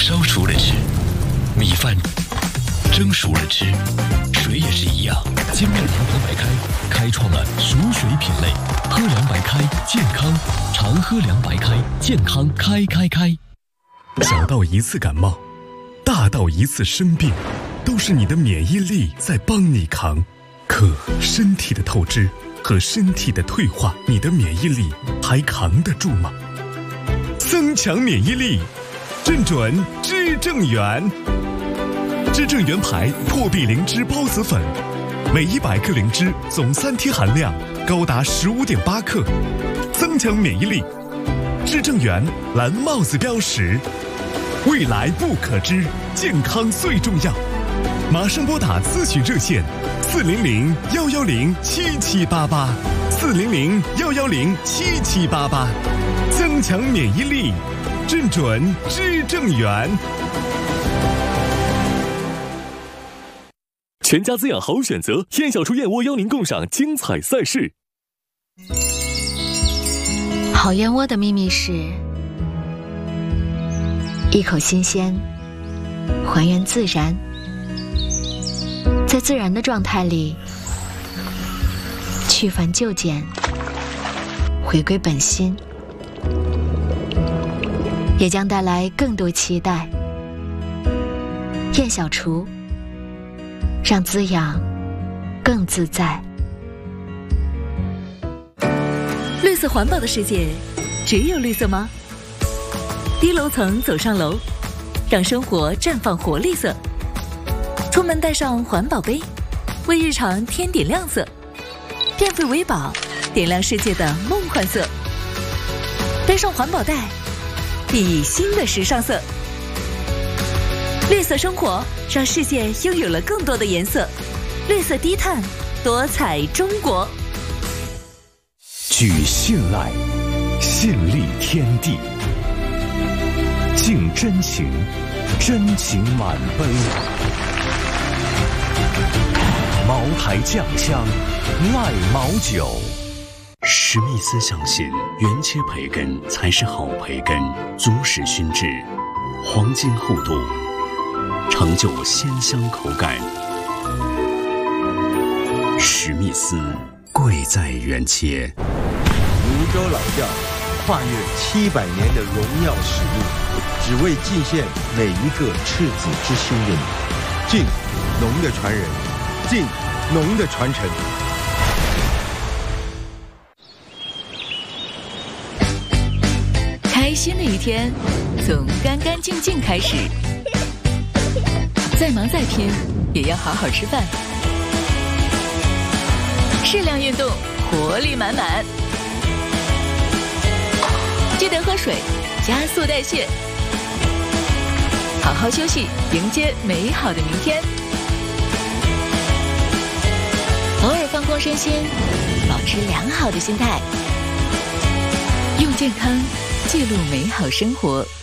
烧熟了吃，米饭蒸熟了吃，水也是一样。精酿长河白开开创了熟水品类，喝凉白开健康，常喝凉白开健康开。 小到一次感冒，大到一次生病，都是你的免疫力在帮你扛。可身体的透支和身体的退化，你的免疫力还扛得住吗？增强免疫力，正准知正元。知正元牌破壁灵芝孢子粉，每100克灵芝总3天含量高达15.8克，增强免疫力。知正元蓝帽子标识，未来不可知，健康最重要。马上拨打咨询热线400-110-7788，400-110-7788，增强免疫力，正准知正元。 全家滋养好选择，燕小厨燕窝邀您共赏精彩赛事。 好燕窝的秘密是一口新鲜，还原自然，在自然的状态里去繁就简，回归本心，也将带来更多期待。燕小厨，让滋养更自在。 绿色环保的世界，只有绿色吗？低楼层走上楼，让生活绽放活力色。出门带上环保杯，为日常添点亮色。变废为宝，点亮世界的梦幻色。带上环保袋，熠熠新的时尚色。绿色生活，让世界拥有了更多的颜色。绿色低碳，多彩中国。 举信赖，信立天地。敬真情，真情满杯。茅台酱香，赖茅酒。 史密斯相信，原切培根才是好培根，足使熏制，黄金厚度，成就鲜香口感。史密斯，贵在原切。 泸州老窖跨越700年的荣耀使命，只为尽献每一个赤子之心的你。敬农的传人，敬农的传承。 开心的一天，从干干净净开始。再忙再拼，也要好好吃饭。适量运动，活力满满。记得喝水，加速代谢。好好休息，迎接美好的明天。偶尔放空身心，保持良好的心态，用健康记录美好生活。